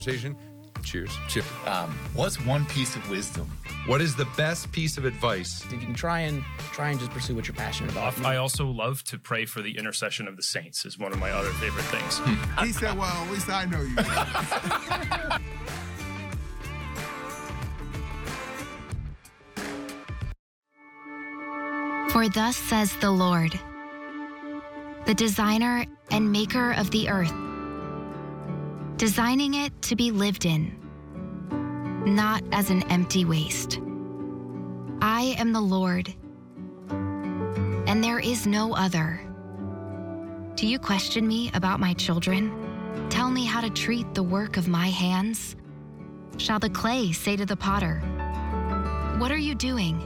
conversation. Cheers. Cheers. What's one piece of wisdom? What is the best piece of advice? You can try and just pursue what you're passionate about. I also love to pray for the intercession of the saints is one of my other favorite things. He said, well, at least I know you. For thus says the Lord, the designer and maker of the earth, designing it to be lived in, not as an empty waste. I am the Lord, and there is no other. Do you question me about my children? Tell me how to treat the work of my hands? Shall the clay say to the potter, "What are you doing?"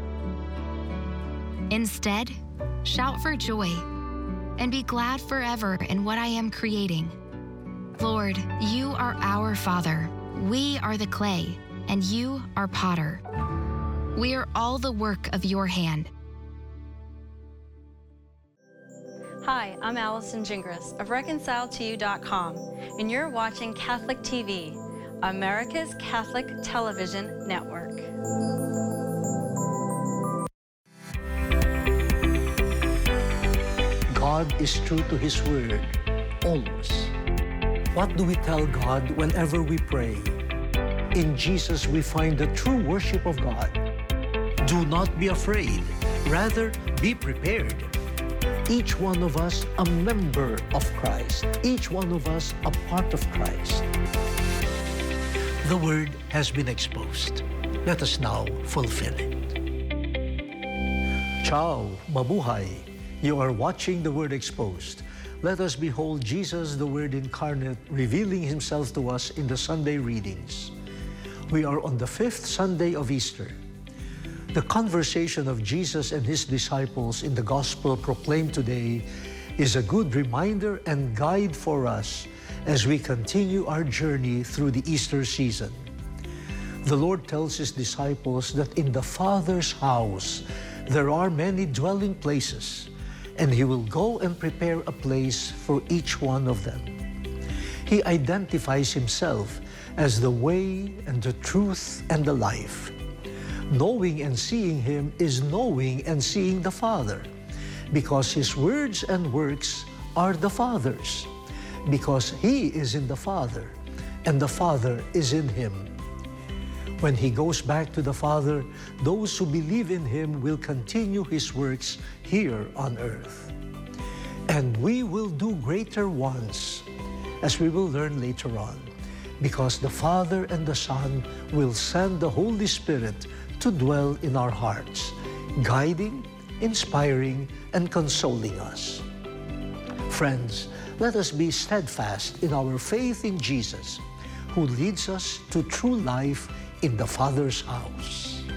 Instead, shout for joy and be glad forever in what I am creating. Lord, you are our Father. We are the clay, and you are potter. We are all the work of your hand. Hi, I'm Allison Gingras of ReconciledToYou.com, and you're watching Catholic TV, America's Catholic Television Network. God is true to His word, always. What do we tell God whenever we pray? In Jesus, we find the true worship of God. Do not be afraid. Rather, be prepared. Each one of us a member of Christ. Each one of us a part of Christ. The word has been exposed. Let us now fulfill it. Ciao, mabuhay. You are watching The Word Exposed. Let us behold Jesus, the Word incarnate, revealing Himself to us in the Sunday readings. We are on the 5th Sunday of Easter. The conversation of Jesus and His disciples in the Gospel proclaimed today is a good reminder and guide for us as we continue our journey through the Easter season. The Lord tells His disciples that in the Father's house there are many dwelling places, and He will go and prepare a place for each one of them. He identifies Himself as the way and the truth and the life. Knowing and seeing Him is knowing and seeing the Father, because His words and works are the Father's, because He is in the Father, and the Father is in Him. When He goes back to the Father, those who believe in Him will continue His works here on earth. And we will do greater ones, as we will learn later on, because the Father and the Son will send the Holy Spirit to dwell in our hearts, guiding, inspiring, and consoling us. Friends, let us be steadfast in our faith in Jesus, who leads us to true life in the Father's house.